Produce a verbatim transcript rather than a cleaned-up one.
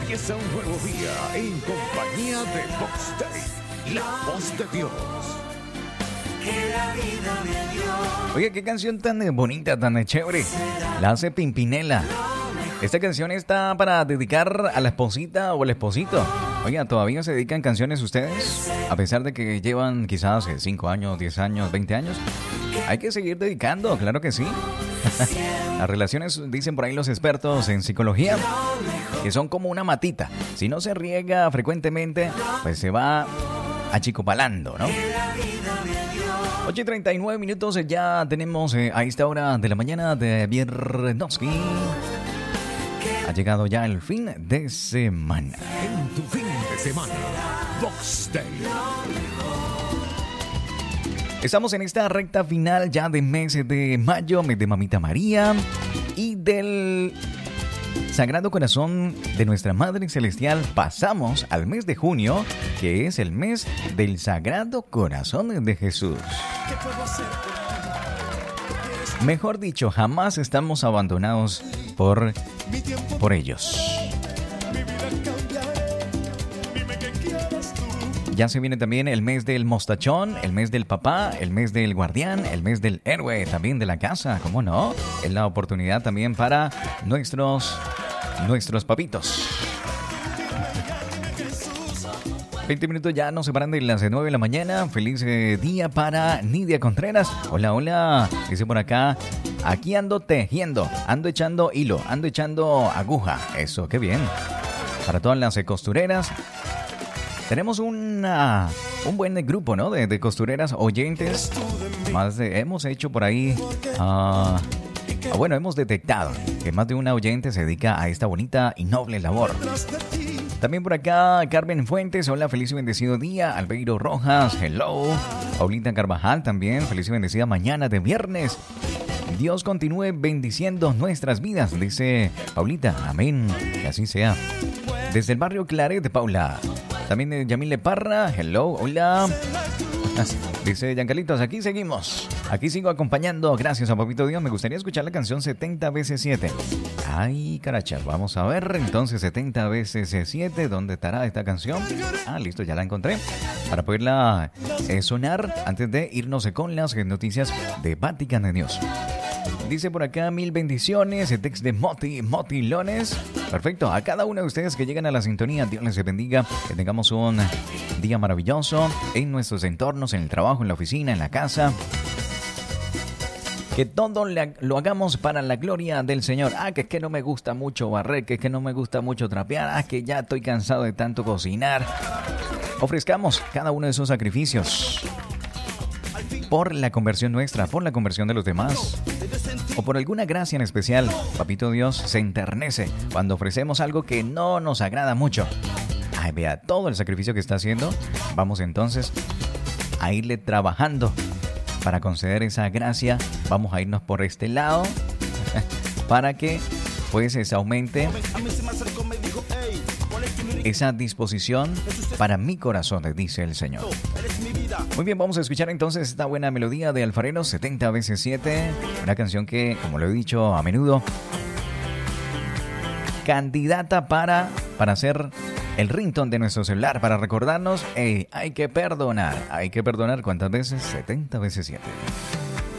Empieza un nuevo día en compañía de Vox Day, la voz de Dios. Que la vida me dio. Oye, qué canción tan bonita, tan chévere. La hace Pimpinela. Esta canción está para dedicar a la esposita o al esposito. Oiga, ¿todavía se dedican canciones ustedes? A pesar de que llevan quizás cinco años, diez años, veinte años. Hay que seguir dedicando, claro que sí. Las relaciones, dicen por ahí los expertos en psicología, que son como una matita. Si no se riega frecuentemente, pues se va achicopalando, ¿no? ocho y treinta y nueve minutos, ya tenemos eh, a esta hora de la mañana de Viernoski. Ha llegado ya el fin de semana. En tu fin de semana, Vox Day. Estamos en esta recta final ya de mes de mayo, mes de Mamita María y del Sagrado Corazón de nuestra Madre Celestial. Pasamos al mes de junio, que es el mes del Sagrado Corazón de Jesús. Mejor dicho, jamás estamos abandonados por, por ellos. Ya se viene también el mes del mostachón, el mes del papá, el mes del guardián, el mes del héroe también de la casa, ¿cómo no? Es la oportunidad también para nuestros, nuestros papitos. veinte minutos ya nos separan de las nueve de la mañana. Feliz eh, día para Nidia Contreras. Hola, hola. Dice por acá, aquí ando tejiendo, ando echando hilo, ando echando aguja. Eso, qué bien. Para todas las eh, costureras. Tenemos una, un buen grupo, ¿no? De, de costureras oyentes. Más de, hemos hecho por ahí... Uh, bueno, hemos detectado que más de una oyente se dedica a esta bonita y noble labor. También por acá, Carmen Fuentes. Hola, feliz y bendecido día. Albeiro Rojas, hello. Paulita Carvajal también. Feliz y bendecida mañana de viernes. Dios continúe bendiciendo nuestras vidas, dice Paulita. Amén. Que así sea. Desde el barrio Claret de Paula. También de Yamile Parra, hello, hola. Dice Giancalitos, aquí seguimos. Aquí sigo acompañando, gracias a Papito Dios. Me gustaría escuchar la canción setenta veces siete. Ay, carachas, vamos a ver. Entonces, setenta veces siete, ¿dónde estará esta canción? Ah, listo, ya la encontré. Para poderla eh, sonar antes de irnos con las noticias de Vatican de Dios. Dice por acá, mil bendiciones, el text de Moti, Motilones. Perfecto, a cada uno de ustedes que llegan a la sintonía, Dios les bendiga, que tengamos un día maravilloso en nuestros entornos, en el trabajo, en la oficina, en la casa. Que todo lo hagamos para la gloria del Señor. Ah, que es que no me gusta mucho barrer, que es que no me gusta mucho trapear, ah, que ya estoy cansado de tanto cocinar. Ofrezcamos cada uno de esos sacrificios por la conversión nuestra, por la conversión de los demás, o por alguna gracia en especial. Papito Dios se enternece cuando ofrecemos algo que no nos agrada mucho. Ay, vea todo el sacrificio que está haciendo. Vamos entonces a irle trabajando para conceder esa gracia. Vamos a irnos por este lado para que pues se aumente esa disposición para mi corazón, dice el Señor. Muy bien, vamos a escuchar entonces esta buena melodía de Alfarero, setenta veces siete. Una canción que, como lo he dicho a menudo, candidata para, para hacer el ringtone de nuestro celular, para recordarnos, hey, hay que perdonar. Hay que perdonar, ¿cuántas veces? setenta veces siete.